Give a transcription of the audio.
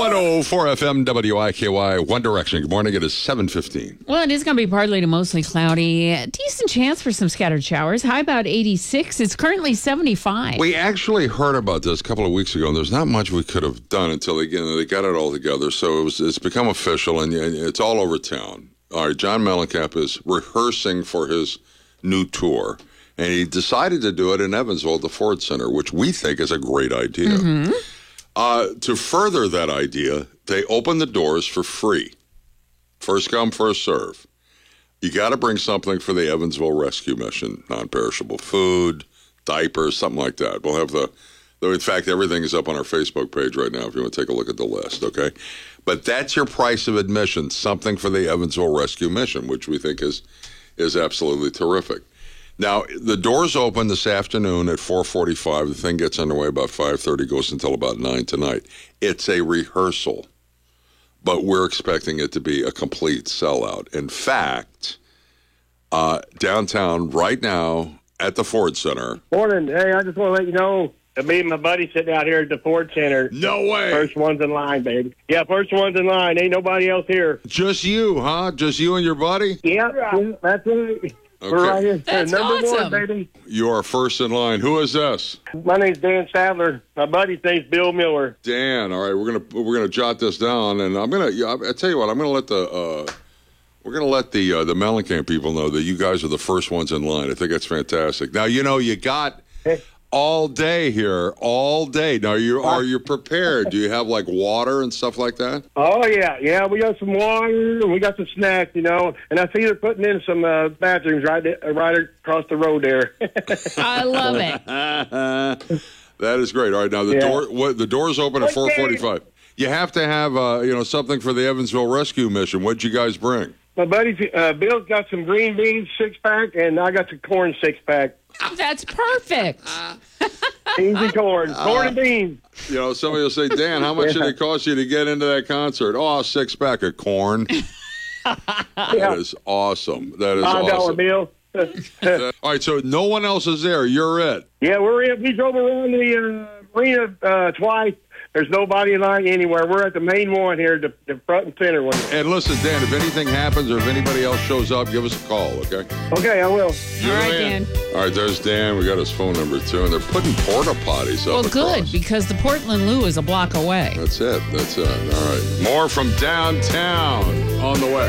104 FM WIKY One Direction. Good morning. It is 7:15. Well, it is going to be partly to mostly cloudy. Decent chance for some scattered showers. High about 86. It's currently 75. We actually heard about this a couple of weeks ago, and there's not much we could have done until they got it all together. So it's become official, and it's all over town. All right, John Mellencamp is rehearsing for his new tour, and he decided to do it in Evansville at the Ford Center, which we think is a great idea. Mm-hmm. To further that idea, they open the doors for free. First come, first serve. You got to bring something for the Evansville Rescue Mission, non-perishable food, diapers, something like that. We'll have in fact, everything is up on our Facebook page right now if you want to take a look at the list, okay? But that's your price of admission, something for the Evansville Rescue Mission, which we think is absolutely terrific. Now, the doors open this afternoon at 4:45. The thing gets underway about 5:30, goes until about 9 tonight. It's a rehearsal, but we're expecting it to be a complete sellout. In fact, downtown right now at the Ford Center. Morning. Hey, I just want to let you know that me and my buddy sitting out here at the Ford Center. No way. First ones in line, baby. Yeah, first ones in line. Ain't nobody else here. Just you, huh? Just you and your buddy? Yeah, that's it. Okay. We're right here. That's Number awesome. one, baby. You are first in line. Who is this? My name's Dan Sadler. My buddy's name's Bill Miller. Dan. All right, we're gonna jot this down, and I tell you what, I'm gonna let the Mellencamp people know that you guys are the first ones in line. I think that's fantastic. Now you got all day here, all day. Now are you prepared? Do you have like water and stuff like that? Oh, yeah. We got some water and we got some snacks, and I see they're putting in some bathrooms right across the road there. I love it. That is great. All right, now the doors open at 4:45. You have to have something for the Evansville Rescue Mission. What'd you guys bring? My buddy Bill's got some green beans 6-pack, and I got some corn 6-pack. That's perfect. Beans and corn. Corn and beans. Somebody will say, Dan, how much did it cost you to get into that concert? Oh, 6-pack of corn. That is awesome. That is awesome. $5 bill. All right, so no one else is there. You're it. Yeah, we're in. We drove around the arena twice. There's nobody in line anywhere. We're at the main one here, the front and center one. And listen, Dan, if anything happens or if anybody else shows up, give us a call, okay? Okay, I will. All right, Dan. All right, there's Dan. We got his phone number, too. And they're putting porta potties up Well, good, across. because the Portland Loo is a block away. That's it. All right. More from downtown on the way.